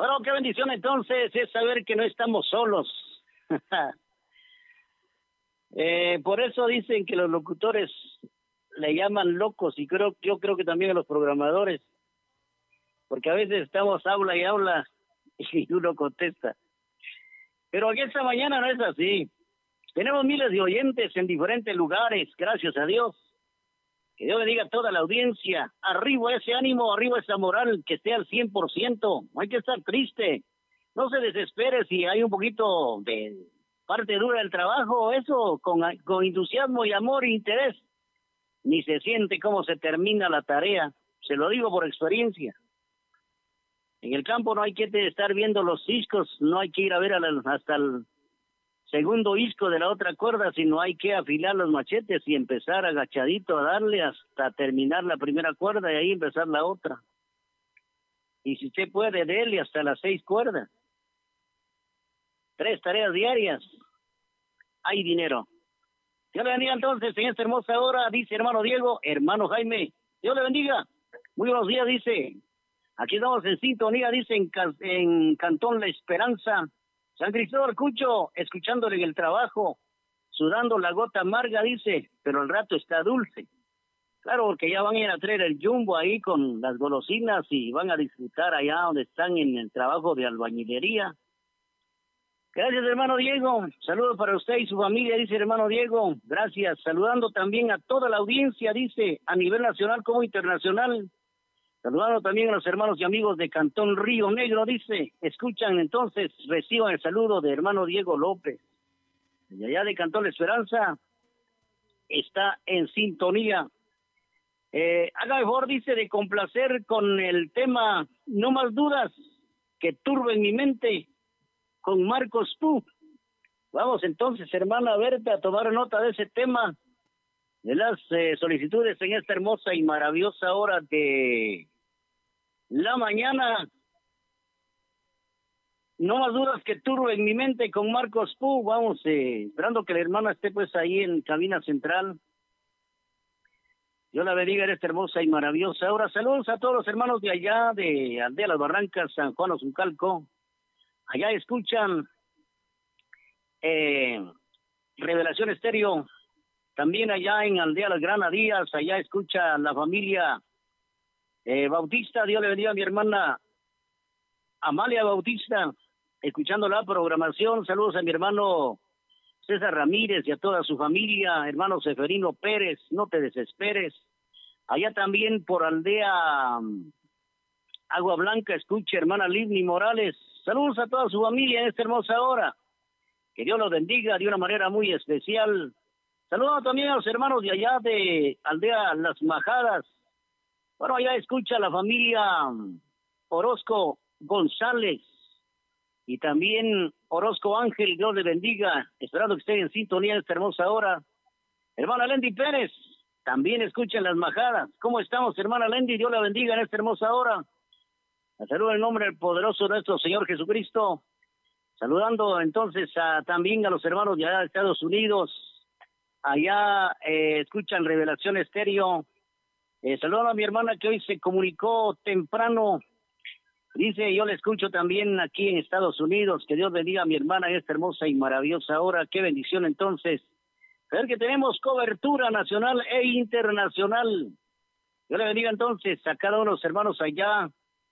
Bueno, qué bendición entonces es saber que no estamos solos. Por eso dicen que los locutores le llaman locos y yo creo que también a los programadores, porque a veces estamos habla y habla y uno contesta. Pero aquí esta mañana no es así. Tenemos miles de oyentes en diferentes lugares, gracias a Dios. Que Dios bendiga a toda la audiencia. Arriba ese ánimo, arriba esa moral, que esté al 100%. No hay que estar triste. No se desespere si hay un poquito de parte dura del trabajo. Eso con entusiasmo y amor e interés. Ni se siente cómo se termina la tarea. Se lo digo por experiencia. En el campo no hay que estar viendo los discos. No hay que ir a ver hasta el segundo isco de la otra cuerda, sino hay que afilar los machetes y empezar agachadito a darle hasta terminar la primera cuerda y ahí empezar la otra. Y si usted puede, dele hasta las 6 cuerdas. 3 tareas diarias. Hay dinero. Dios le bendiga entonces en esta hermosa hora, dice hermano Diego, hermano Jaime. Dios le bendiga. Muy buenos días, dice. Aquí estamos en sintonía, dice en Cantón La Esperanza. San Cristóbal Cucho, escuchándole en el trabajo, sudando la gota amarga, dice, pero el rato está dulce. Claro, porque ya van a ir a traer el jumbo ahí con las golosinas y van a disfrutar allá donde están en el trabajo de albañilería. Gracias, hermano Diego. Saludos para usted y su familia, dice hermano Diego. Gracias. Saludando también a toda la audiencia, dice, a nivel nacional como internacional. Saludando también a los hermanos y amigos de Cantón Río Negro, dice, escuchan entonces, reciban el saludo de hermano Diego López. Y allá de Cantón La Esperanza está en sintonía. Haga mejor, dice, de complacer con el tema No Más Dudas que turben mi mente con Marcos Tú. Vamos entonces, hermana Berta, a tomar nota de ese tema, de las solicitudes en esta hermosa y maravillosa hora de la mañana. No más dudas que turben mi mente con Marcos Pú. Vamos, esperando que la hermana esté pues ahí en cabina central. Dios la bendiga en esta hermosa y maravillosa hora. Saludos a todos los hermanos de allá, de Aldea Las Barrancas, San Juan Ozuncalco. Allá escuchan Revelación Estéreo. También allá en Aldea Las Granadillas, allá escucha la familia Bautista. Dios le bendiga a mi hermana Amalia Bautista, escuchando la programación. Saludos a mi hermano César Ramírez y a toda su familia. Hermano Seferino Pérez, no te desesperes. Allá también por Aldea Agua Blanca, escucha hermana Livni Morales. Saludos a toda su familia en esta hermosa hora. Que Dios los bendiga de una manera muy especial. Saludos también a los hermanos de allá de Aldea Las Majadas. Bueno, allá escucha la familia Orozco González y también Orozco Ángel. Dios le bendiga, esperando que estén en sintonía en esta hermosa hora. Hermana Lendy Pérez, también escuchen Las Majadas. ¿Cómo estamos, hermana Lendy? Dios la bendiga en esta hermosa hora. La saludo en el nombre del poderoso de nuestro Señor Jesucristo. Saludando entonces también a los hermanos de allá de Estados Unidos. Allá escuchan Revelación Estéreo. Saludo a mi hermana que hoy se comunicó temprano. Dice, yo le escucho también aquí en Estados Unidos. Que Dios bendiga a mi hermana en esta hermosa y maravillosa hora. Qué bendición entonces. Ver que tenemos cobertura nacional e internacional. Dios le bendiga entonces a cada uno de los hermanos allá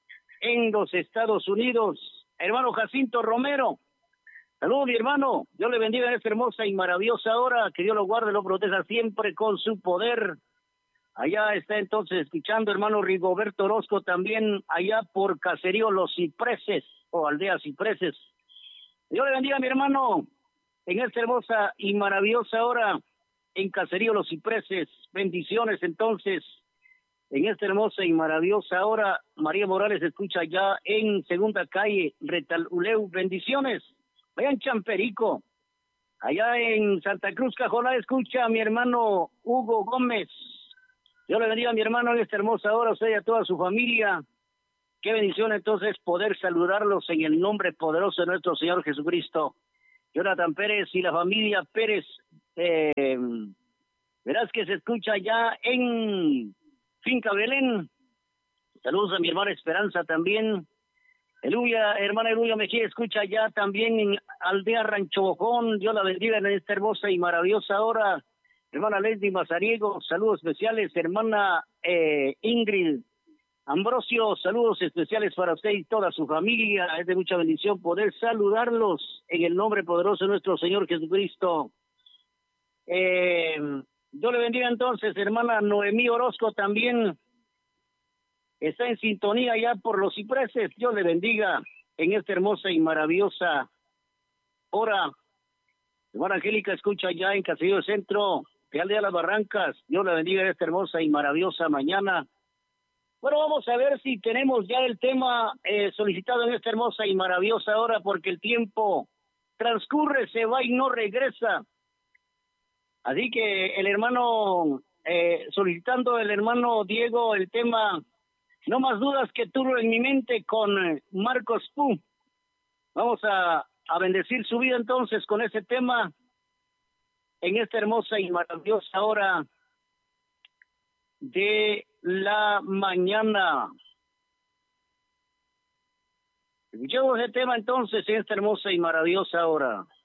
en los Estados Unidos. Hermano Jacinto Romero. Saludos, mi hermano. Dios le bendiga en esta hermosa y maravillosa hora. Que Dios lo guarde y lo proteja siempre con su poder. Allá está entonces escuchando hermano Rigoberto Orozco también allá por Caserío Los Cipreses o Aldea Cipreses. Dios le bendiga a mi hermano en esta hermosa y maravillosa hora en Caserío Los Cipreses. Bendiciones entonces en esta hermosa y maravillosa hora. María Morales escucha allá en Segunda Calle Retaluleu. Bendiciones. Vayan Champerico. Allá en Santa Cruz Cajolá escucha a mi hermano Hugo Gómez. Dios le bendiga a mi hermano en esta hermosa hora, usted y a toda su familia. Qué bendición entonces poder saludarlos en el nombre poderoso de nuestro Señor Jesucristo. Jonathan Pérez y la familia Pérez, verás que se escucha ya en Finca Belén. Saludos a mi hermana Esperanza también. Eluya, hermana Eluya Mejía, escucha ya también en Aldea Rancho Bojón. Dios la bendiga en esta hermosa y maravillosa hora. Hermana Leslie Mazariego, saludos especiales. Hermana Ingrid Ambrosio, saludos especiales para usted y toda su familia. Es de mucha bendición poder saludarlos en el nombre poderoso de nuestro Señor Jesucristo. Dios le bendiga entonces, hermana Noemí Orozco también está en sintonía ya por los cipreses. Dios le bendiga en esta hermosa y maravillosa hora. Hermana Angélica escucha ya en Casillo Centro, de Aldea Las Barrancas. Dios le bendiga en esta hermosa y maravillosa mañana. Bueno, vamos a ver si tenemos ya el tema solicitado en esta hermosa y maravillosa hora, porque el tiempo transcurre, se va y no regresa. Así que el hermano, solicitando el hermano Diego el tema, no más dudas que tuvo en mi mente, con Marcos Pú. Vamos a bendecir su vida entonces con ese tema en esta hermosa y maravillosa hora de la mañana. Escuchemos el tema entonces en esta hermosa y maravillosa hora.